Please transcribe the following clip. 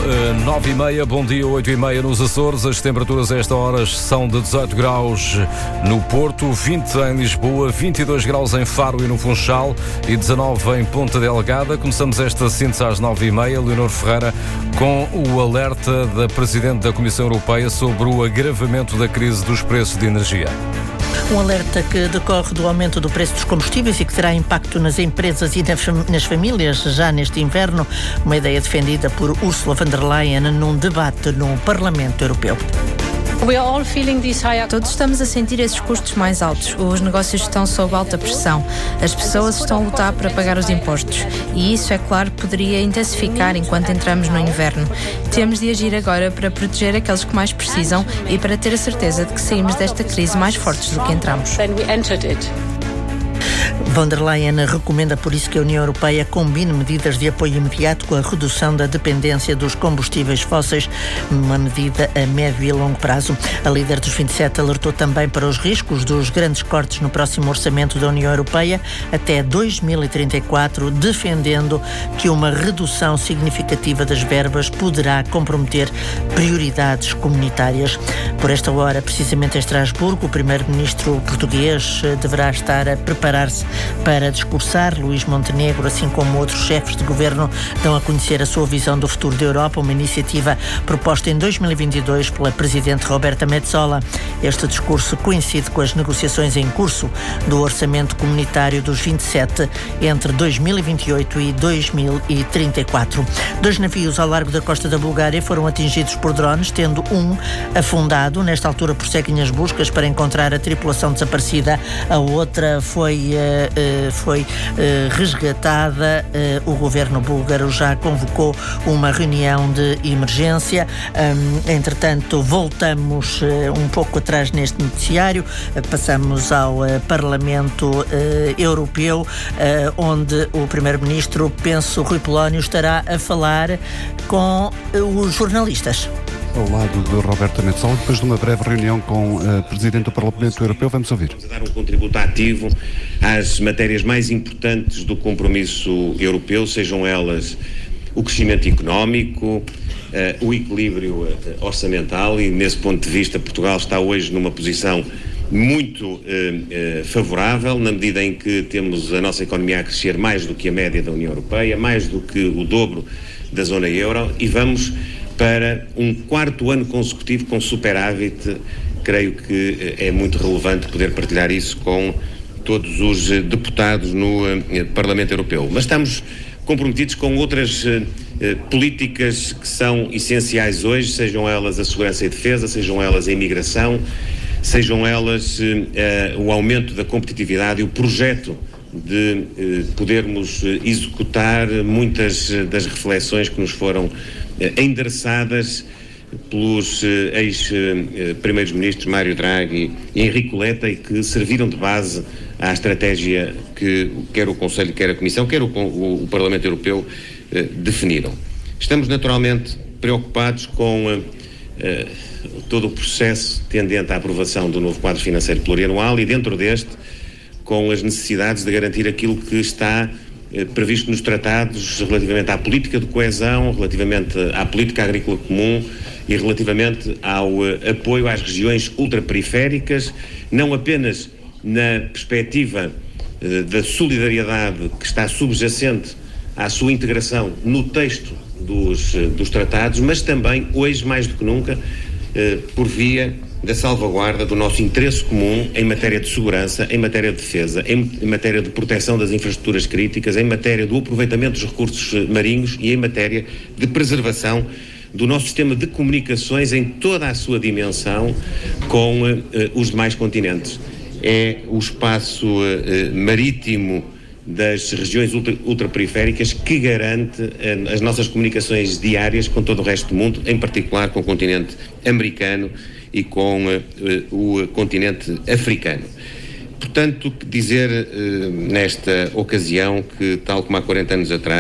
9h30, bom dia, 8h30 nos Açores. As temperaturas a esta hora são de 18 graus no Porto, 20 em Lisboa, 22 graus em Faro e no Funchal e 19 em Ponta Delgada. Começamos esta síntese às 9h30. Leonor Ferreira com o alerta da Presidente da Comissão Europeia sobre o agravamento da crise dos preços de energia. Um alerta que decorre do aumento do preço dos combustíveis e que terá impacto nas empresas e nas famílias já neste inverno. Uma ideia defendida por Ursula von der Leyen num debate no Parlamento Europeu. Todos estamos a sentir esses custos mais altos. Os negócios estão sob alta pressão. As pessoas estão a lutar para pagar os impostos. E isso, é claro, poderia intensificar enquanto entramos no inverno. Temos de agir agora para proteger aqueles que mais precisam e para ter a certeza de que saímos desta crise mais fortes do que entramos. Von der Leyen recomenda por isso que a União Europeia combine medidas de apoio imediato com a redução da dependência dos combustíveis fósseis, uma medida a médio e longo prazo. A líder dos 27 alertou também para os riscos dos grandes cortes no próximo orçamento da União Europeia até 2034, defendendo que uma redução significativa das verbas poderá comprometer prioridades comunitárias. Por esta hora, precisamente em Estrasburgo, o primeiro-ministro português deverá estar a preparar-se para discursar. Luís Montenegro, assim como outros chefes de governo, dão a conhecer a sua visão do futuro da Europa, uma iniciativa proposta em 2022 pela Presidente Roberta Metsola. Este discurso coincide com as negociações em curso do orçamento comunitário dos 27 entre 2028 e 2034. 2 navios ao largo da costa da Bulgária foram atingidos por drones, tendo um afundado. Nesta altura prosseguem as buscas para encontrar a tripulação desaparecida. A outra foi resgatada. O governo búlgaro já convocou uma reunião de emergência. Entretanto, voltamos um pouco atrás neste noticiário. Passamos ao Parlamento Europeu, onde o primeiro-ministro, penso, Rui Polónio, estará a falar com os jornalistas. Ao lado de Roberta Metsola, depois de uma breve reunião com o Presidente do Parlamento Europeu. Vamos ouvir. Vamos dar um contributo ativo às matérias mais importantes do compromisso europeu, sejam elas o crescimento económico, o equilíbrio orçamental, e nesse ponto de vista Portugal está hoje numa posição muito favorável, na medida em que temos a nossa economia a crescer mais do que a média da União Europeia, mais do que o dobro da zona euro, e vamos para um 4º ano consecutivo com superávit. Creio que é muito relevante poder partilhar isso com todos os deputados no Parlamento Europeu. Mas estamos comprometidos com outras políticas que são essenciais hoje, sejam elas a segurança e defesa, sejam elas a imigração, sejam elas o aumento da competitividade e o projeto de podermos executar muitas das reflexões que nos foram endereçadas pelos ex-primeiros ministros Mário Draghi e Enrique Letta, e que serviram de base à estratégia que quer o Conselho, quer a Comissão, quer o Parlamento Europeu definiram. Estamos naturalmente preocupados com todo o processo tendente à aprovação do novo quadro financeiro plurianual, e dentro deste com as necessidades de garantir aquilo que está previsto nos tratados relativamente à política de coesão, relativamente à política agrícola comum e relativamente ao apoio às regiões ultraperiféricas, não apenas na perspectiva da solidariedade que está subjacente à sua integração no texto dos tratados, mas também, hoje mais do que nunca, por via da salvaguarda do nosso interesse comum em matéria de segurança, em matéria de defesa, em matéria de proteção das infraestruturas críticas, em matéria do aproveitamento dos recursos marinhos e em matéria de preservação do nosso sistema de comunicações em toda a sua dimensão com os demais continentes. É o espaço marítimo das regiões ultraperiféricas que garante as nossas comunicações diárias com todo o resto do mundo, em particular com o continente americano e com o continente africano. Portanto, dizer nesta ocasião que, tal como há 40 anos atrás,